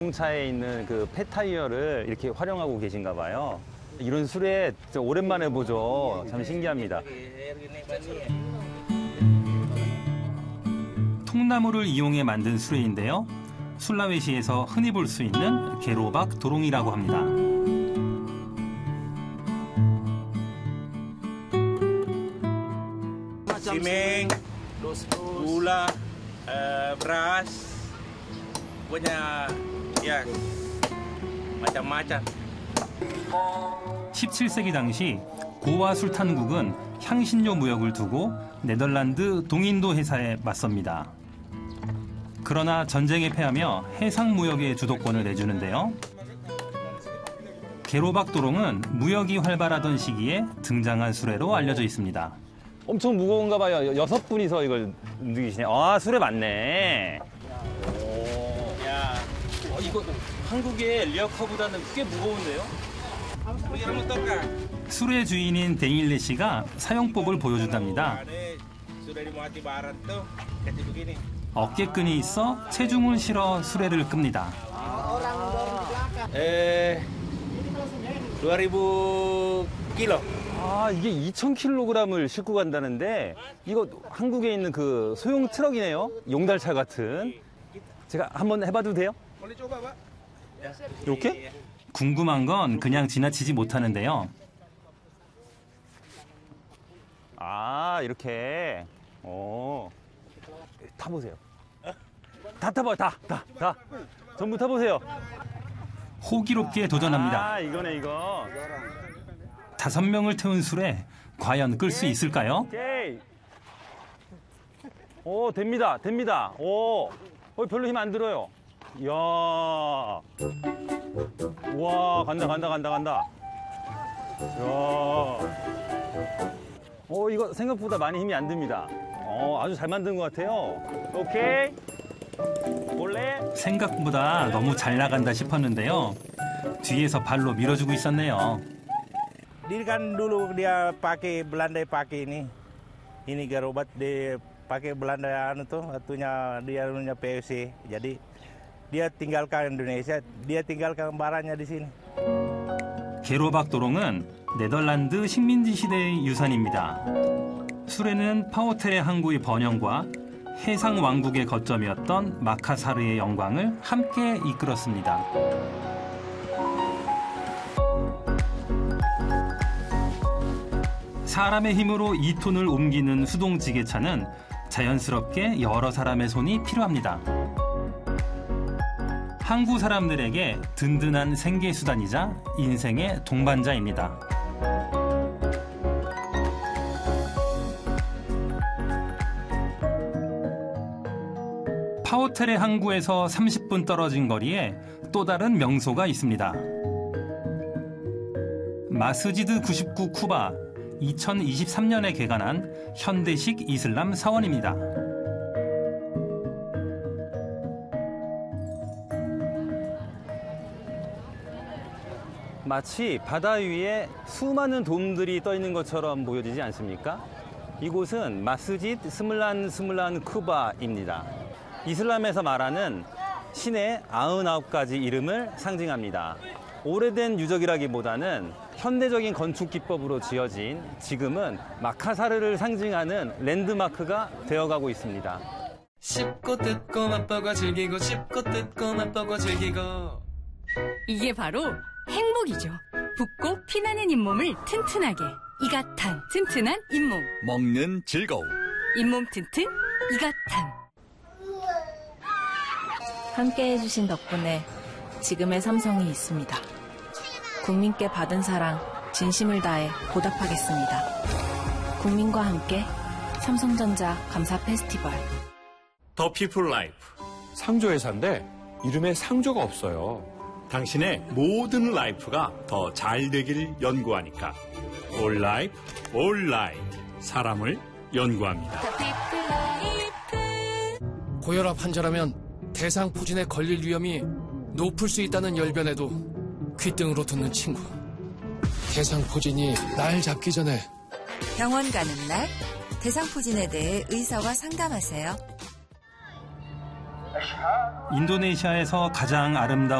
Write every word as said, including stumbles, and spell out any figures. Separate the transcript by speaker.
Speaker 1: 자동차에 있는 그 폐타이어를 이렇게 활용하고 계신가 봐요. 이런 수레 진짜 오랜만에 보죠. 참 신기합니다.
Speaker 2: 통나무를 이용해 만든 수레인데요. 술라웨시에서 흔히 볼 수 있는 게로박 도롱이라고 합니다.
Speaker 3: Cimeng, gula, uh, beras, punya ya macam-macam.
Speaker 2: 십칠 세기 당시 고와 술탄국은 향신료 무역을 두고 네덜란드 동인도 회사에 맞섭니다. 그러나 전쟁에 패하며 해상 무역의 주도권을 내주는데요. 게로박 도롱은 무역이 활발하던 시기에 등장한 수레로 알려져 있습니다.
Speaker 1: 엄청 무거운가 봐요. 여섯 분이서 이걸 움직이시네. 아, 수레 맞네. 오.
Speaker 2: 야, 어, 이거 한국의 리어카보다는 꽤 무거운데요? 수레 주인인 데일레 씨가 사용법을 보여준답니다. 어깨끈이 있어 체중을 실어 수레를 끕니다.
Speaker 3: 에, dua ribu kilo.
Speaker 1: 아, 이게 이천 킬로그램을 싣고 간다는데 이거 한국에 있는 그 소형 트럭이네요. 용달차 같은. 제가 한번 해봐도 돼요? 이렇게?
Speaker 2: 궁금한 건 그냥 지나치지 못하는데요.
Speaker 1: 아, 이렇게. 오. 타보세요. 다 타봐요. 다, 다, 다. 전부 타보세요.
Speaker 2: 호기롭게 도전합니다.
Speaker 1: 아, 이거네, 이거.
Speaker 2: 다섯 명을 태운 수레 과연 끌 수 있을까요?
Speaker 1: 오케이. 오, 됩니다. 됩니다. 오. 어, 별로 힘 안 들어요. 이야. 우와, 간다, 간다, 간다, 간다. 이야. 오, 이거 생각보다 많이 힘이 안 듭니다. 어, 아주 잘 만든 것 같아요. 오케이. 몰래.
Speaker 2: 생각보다 너무 잘 나간다 싶었는데요. 뒤에서 발로 밀어주고 있었네요.
Speaker 3: Ini kan dulu dia pakai Belanda pakai ini, ini gerobat dia pakai Belanda anu tuh, atunya dia punya P V C. Jadi dia tinggalkan Indonesia, dia tinggalkan barangnya di sini.
Speaker 2: 게로박 도롱은 네덜란드 식민지 시대의 유산입니다. 수레는 파워테레 항구의 번영과 해상 왕국의 거점이었던 마카사르의 영광을 함께 이끌었습니다. 사람의 힘으로 이 톤을 옮기는 수동지게차는 자연스럽게 여러 사람의 손이 필요합니다. 항구 사람들에게 든든한 생계수단이자 인생의 동반자입니다. 파워테레 항구에서 삼십 분 떨어진 거리에 또 다른 명소가 있습니다. 마스지드 구십구 쿠바, 이천이십삼 년에 개관한 현대식 이슬람 사원입니다.
Speaker 1: 마치 바다 위에 수많은 돔들이 떠 있는 것처럼 보여지지 않습니까? 이곳은 마스짓 스물란 스물란 쿠바입니다. 이슬람에서 말하는 신의 아흔아홉 가지 이름을 상징합니다. 오래된 유적이라기보다는 현대적인 건축 기법으로 지어진 지금은 마카사르를 상징하는 랜드마크가 되어가고 있습니다.
Speaker 4: 씹고 뜯고 맛보고 즐기고 씹고 뜯고 맛보고 즐기고.
Speaker 5: 이게 바로 행복이죠. 붓고 피나는 잇몸을 튼튼하게. 이가탄 튼튼한 잇몸.
Speaker 6: 먹는 즐거움.
Speaker 5: 잇몸 튼튼 이가탄.
Speaker 7: 함께 해주신 덕분에 지금의 삼성이 있습니다. 국민께 받은 사랑 진심을 다해 보답하겠습니다. 국민과 함께 삼성전자 감사 페스티벌.
Speaker 8: 더 피플 라이프.
Speaker 9: 상조회사인데 이름에 상조가 없어요.
Speaker 8: 당신의 모든 라이프가 더 잘 되기를 연구하니까. 올 라이프, 올 라이프. 사람을 연구합니다.
Speaker 10: 고혈압 환자라면 대상포진에 걸릴 위험이 높을 수 있다는 열변에도 귓등으로 듣는 친구. 대상포진이 날 잡기 전에
Speaker 11: 병원 가는 날 대상포진에 대해 의사와 상담하세요.
Speaker 2: 인도네시아에서 가장 아름다운